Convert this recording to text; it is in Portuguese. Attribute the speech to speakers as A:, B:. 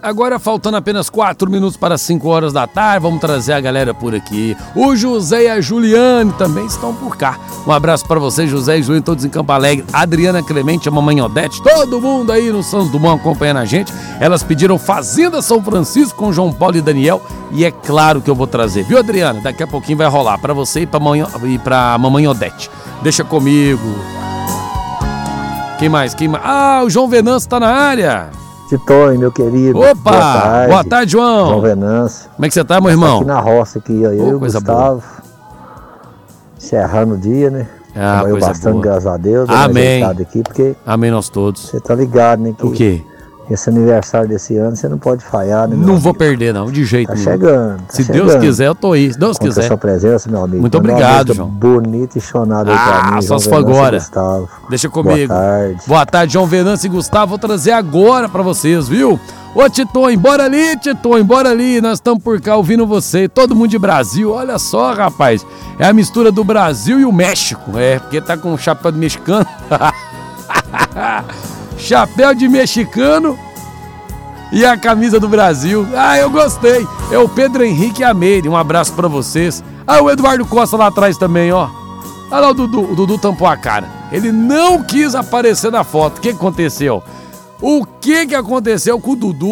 A: Agora, faltando apenas 4 minutos para 5 horas da tarde, vamos trazer a galera por aqui. O José e a Juliane também estão por cá. Um abraço para vocês, José e Juliane, todos em Campo Alegre. Adriana Clemente, a mamãe Odete, todo mundo aí no Santos Dumont acompanhando a gente. Elas pediram Fazenda São Francisco com João Paulo e Daniel. E é claro que eu vou trazer, viu, Adriana? Daqui a pouquinho vai rolar para você e para mamãe Odete. Deixa comigo. Quem mais? Ah, o João Venâncio tá na área.
B: Titói, meu querido.
A: Opa! Boa tarde, João.
B: João Venâncio.
A: Como é que você tá, meu irmão?
B: Aqui na roça, aqui, ó, eu e o Gustavo. Boa. Encerrando o dia, né? Trabalhou bastante, boa. Graças a Deus.
A: Amém.
B: Aqui porque
A: amém, nós todos.
B: Você tá ligado, né? Que
A: o quê?
B: Esse aniversário desse ano você não pode falhar, né?
A: Não vou perder, não, de jeito nenhum.
B: Chegando.
A: Se Deus quiser, eu tô aí. Se Deus quiser.
B: A sua presença, meu amigo.
A: Muito obrigado, João.
B: Bonito e chonado aí pra mim.
A: Só se for agora. Deixa comigo.
B: Boa tarde.
A: Boa tarde, João Venâncio e Gustavo. Vou trazer agora pra vocês, viu? Ô, Titon, bora ali, Titon, bora ali. Nós estamos por cá ouvindo você. Todo mundo de Brasil. Olha só, rapaz. É a mistura do Brasil e o México. É, porque tá com um chapéu de mexicano. Chapéu de mexicano e a camisa do Brasil. Eu gostei. É o Pedro Henrique Ameire. Um abraço pra vocês. O Eduardo Costa lá atrás também, ó. Olha lá o Dudu tampou a cara. Ele não quis aparecer na foto. O que aconteceu? O que aconteceu com o Dudu?